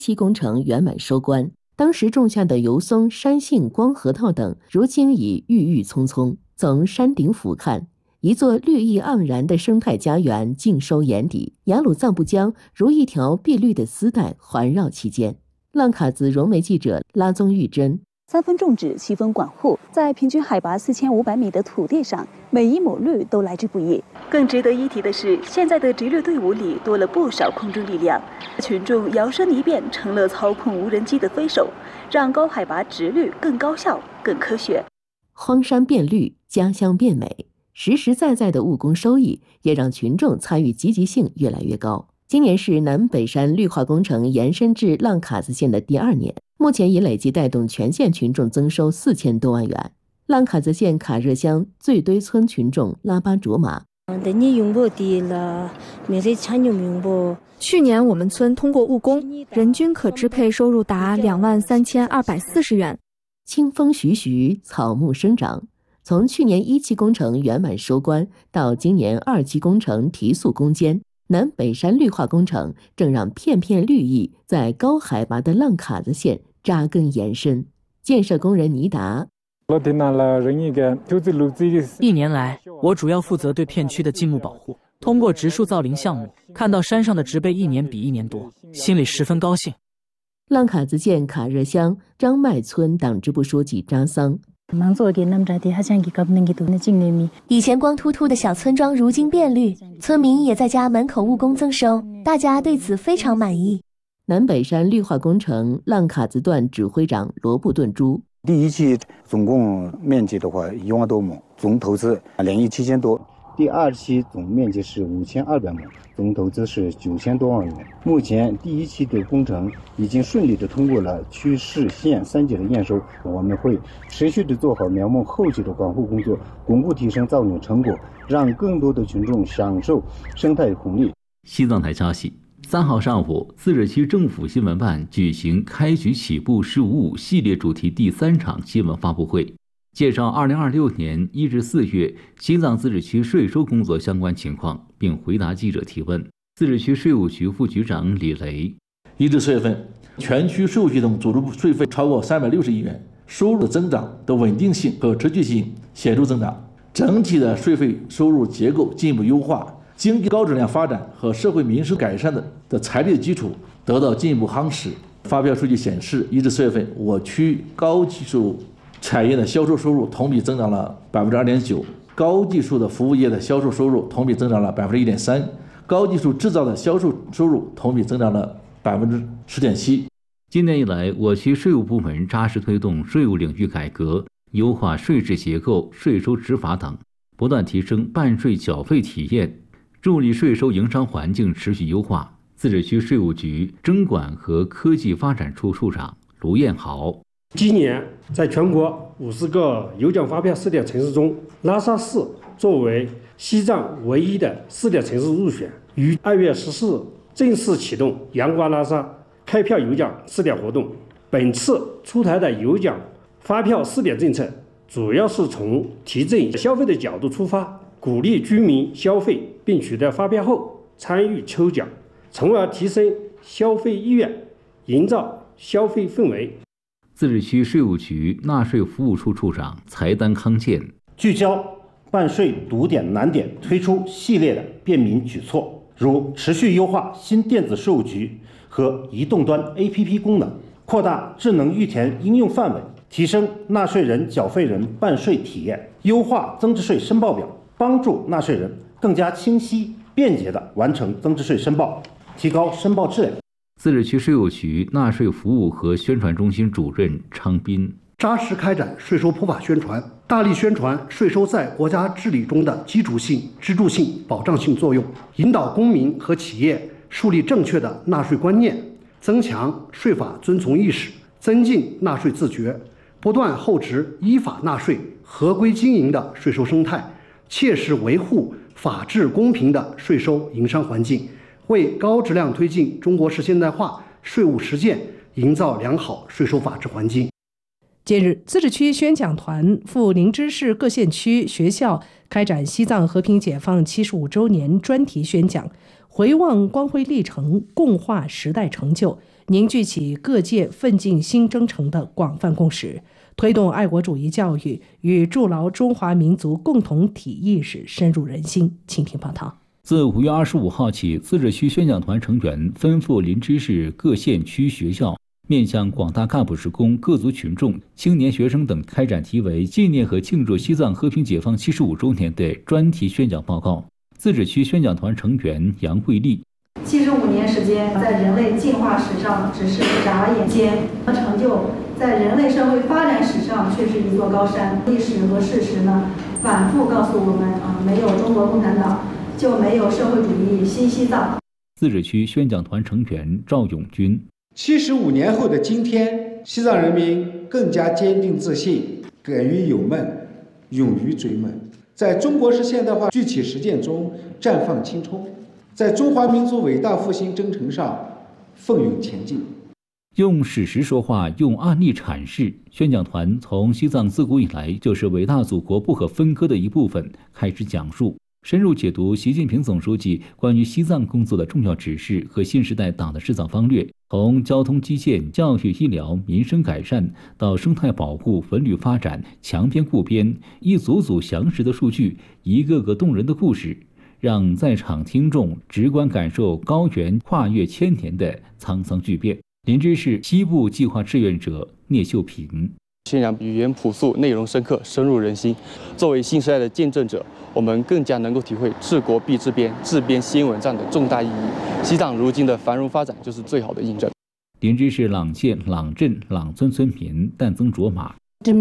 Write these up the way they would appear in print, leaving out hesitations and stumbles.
期工程圆满收官，当时种下的油松、山杏、光核桃等，如今已郁郁葱葱。从山顶俯瞰，一座绿意盎然的生态家园尽收眼底，雅鲁藏布江如一条碧绿的丝带环绕其间。浪卡子融媒记者拉宗玉珍。 3分种植，7分管护，在平均海拔4500米的土地上，每一亩绿都来之不易。更值得一提的是，现在的植绿队伍里多了不少空中力量，群众摇身一变成了操控无人机的飞手，让高海拔植绿更高效、更科学。 荒山变绿，家乡变美，实实在在的务工收益也让群众参与积极性越来越高。今年是南北山绿化工程延伸至浪卡子县的第2年，目前已累计带动全县群众增收4000多万元。浪卡子县卡热乡最堆村群众拉巴卓玛。 去年我们村通过务工，人均可支配收入达23240元。 清风徐徐，草木生长。从去年1期工程圆满收官，到今年2期工程提速攻坚，南北山绿化工程正让片片绿意在高海拔的浪卡子县扎根延伸。建设工人倪达。 1年来，我主要负责对片区的静木保护。通过植树造林项目，看到山上的植被1年比1年多，心里十分高兴。 浪卡子县卡热乡张麦村党支部书记扎桑。 以前光秃秃的小村庄如今变绿，村民也在家门口务工增收，大家对此非常满意。 南北山绿化工程浪卡子段指挥长罗布顿珠。 第1期总共面积的话1万多亩，总投资2亿7千多。第2期总面积是5200亩，总投资是9000多万元。目前第1期的工程已经顺利的通过了区市县3级的验收，我们会持续的做好苗木后期的管护工作，巩固提升造林成果，让更多的群众享受生态红利。 西藏台消息，3号上午，自治区政府新闻办举行开局起步“十五五”系列主题第3场新闻发布会，介绍2026年1至4月西藏自治区税收工作相关情况，并回答记者提问。自治区税务局副局长李雷 ：1至4月份，全区税务系统组织部税费超过360亿元，收入的增长的稳定性和持续性显著增长，整体的税费收入结构进一步优化，经济高质量发展和社会民生改善的财力的基础得到进一步夯实。发表数据显示，1至4月份，我区高技术产业的销售收入同比增长了2.9%，高技术的服务业的销售收入同比增长了1.3%，高技术制造的销售收入同比增长了10.7%。 今年以来，我区税务部门扎实推动税务领域改革，优化税制结构、税收执法等，不断提升办税缴费体验，助力税收营商环境持续优化。自治区税务局征管和科技发展处处长卢彦豪： 今年在全国50个有奖发票试点城市中，拉萨市作为西藏唯一的试点城市入选，于2月14日正式启动阳光拉萨开票有奖试点活动。本次出台的有奖发票试点政策，主要是从提振消费的角度出发，鼓励居民消费并取得发票后参与抽奖，从而提升消费意愿，营造消费氛围。 自治区税务局纳税服务处处长财丹康健： 聚焦办税堵点难点，推出系列的便民举措，如持续优化新电子税务局和移动端 APP 功能，扩大智能预填应用范围，提升纳税人、缴费人办税体验，优化增值税申报表，帮助纳税人更加清晰、便捷地完成增值税申报，提高申报质量。 自治区税务局纳税服务和宣传中心主任昌斌： 扎实开展税收普法宣传，大力宣传税收在国家治理中的基础性、支柱性、保障性作用，引导公民和企业树立正确的纳税观念，增强税法遵从意识，增进纳税自觉，不断厚植依法纳税、合规经营的税收生态，切实维护法治公平的税收营商环境，为高质量推进中国式现代化税务实践营造良好税收法治环境。 近日，自治区宣讲团赴林芝市各县区学校开展西藏和平解放75周年专题宣讲，回望光辉历程，共话时代成就， 凝聚起各界奋进新征程的广泛共识，推动爱国主义教育与筑牢中华民族共同体意识深入人心。请听报道。 自5月25号起，自治区宣讲团成员奔赴林芝市各县区学校，面向广大干部职工、各族群众、青年学生等开展题为纪念和庆祝西藏和平解放75周年的专题宣讲报告。自治区宣讲团成员杨慧丽 ：75年时间，在人类进化史上只是眨眼间，成就在人类社会发展史上却是一座高山。历史和事实呢，反复告诉我们没有中国共产党，就没有社会主义新西藏。 自治区宣讲团成员赵永军 ：75年后的今天，西藏人民更加坚定自信，敢于有梦，勇于追梦，在中国式现代化具体实践中绽放青春，在中华民族伟大复兴征程上奋勇前进。 用史实说话，用案例阐释。宣讲团从西藏自古以来就是伟大祖国不可分割的一部分开始讲述，深入解读习近平总书记关于西藏工作的重要指示和新时代党的施政方略，从交通基建、教育、医疗、民生改善到生态保护、文旅发展、强边固边，一组组详实的数据，一个个动人的故事，让在场听众直观感受高原跨越千年的沧桑巨变。林芝市西部计划志愿者聂秀平： 宣讲语言朴素，内容深刻，深入人心。作为新时代的见证者，我们更加能够体会治国必治边、治边先稳战的重大意义。西藏如今的繁荣发展就是最好的印证。 林芝市朗县朗镇朗村村民但增卓玛：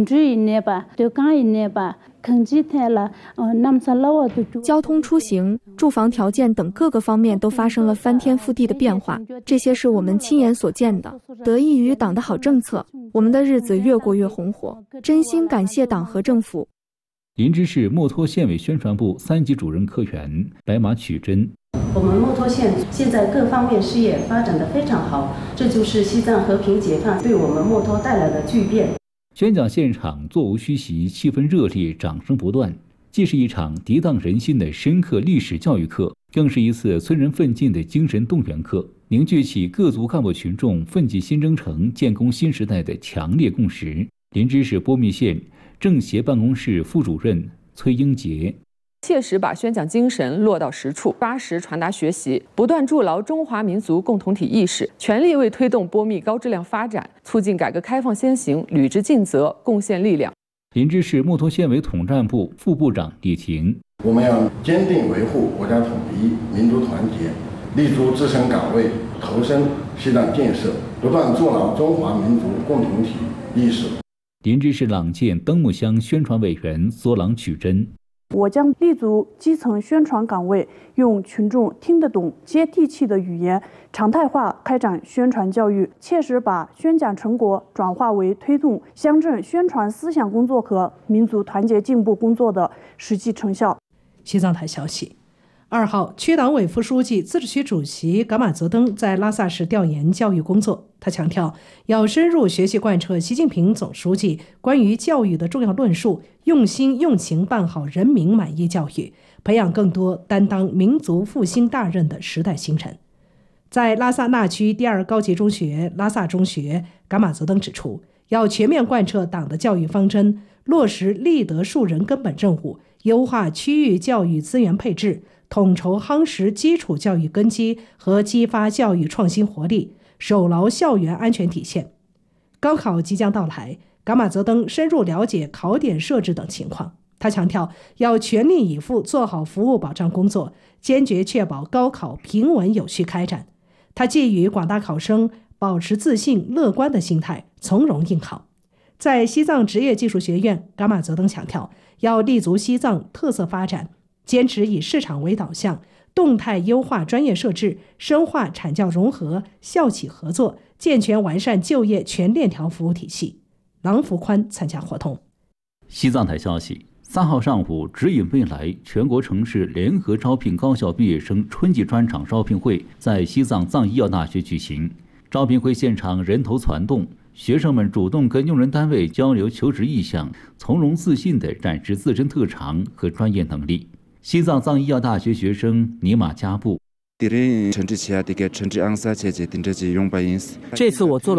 交通出行、住房条件等各个方面都发生了翻天覆地的变化，这些是我们亲眼所见的。得益于党的好政策，我们的日子越过越红火，真心感谢党和政府。 林芝市墨脱县委宣传部3级主任科员白马曲珍： 我们墨脱县现在各方面事业发展得非常好，这就是西藏和平解放对我们墨脱带来的巨变。 宣讲现场座无虚席，气氛热烈，掌声不断。既是一场涤荡人心的深刻历史教育课，更是一次村人奋进的精神动员课，凝聚起各族干部群众奋进新征程、建功新时代的强烈共识。林芝市波密县政协办公室副主任崔英杰： 切实把宣讲精神落到实处，扎实传达学习，不断筑牢中华民族共同体意识，全力为推动波密高质量发展、促进改革开放先行履职尽责贡献力量。 林芝市墨脱县委统战部副部长李婷： 我们要坚定维护国家统一、民族团结，立足自身岗位，投身西藏建设，不断筑牢中华民族共同体意识。 林芝市朗县登木乡宣传委员索朗曲珍： 我将立足基层宣传岗位，用群众听得懂、接地气的语言，常态化开展宣传教育，切实把宣讲成果转化为推动乡镇宣传思想工作和民族团结进步工作的实际成效。 西藏台消息，2号，区党委副书记、自治区主席噶玛泽登在拉萨市调研教育工作。他强调，要深入学习贯彻习近平总书记关于教育的重要论述，用心用情办好人民满意教育，培养更多担当民族复兴大任的时代新人。在拉萨纳区第2高级中学拉萨中学，噶玛泽登指出，要全面贯彻党的教育方针，落实立德树人根本任务，优化区域教育资源配置，统筹夯实基础教育根基和激发教育创新活力，守牢校园安全底线。高考即将到来，噶玛泽登深入了解考点设置等情况。他强调，要全力以赴做好服务保障工作，坚决确保高考平稳有序开展。他寄予广大考生保持自信乐观的心态，从容应考。在西藏职业技术学院，噶玛泽登强调，要立足西藏特色发展，坚持以市场为导向，动态优化专业设置，深化产教融合、校企合作，健全完善就业全链条服务体系。郎福宽参加活动。 西藏台消息，3号上午，指引未来全国城市联合招聘高校毕业生春季专场招聘会在西藏藏医药大学举行。招聘会现场人头攒动，学生们主动跟用人单位交流求职意向，从容自信地展示自身特长和专业能力。西藏藏医药大学学生尼玛加布这次我做了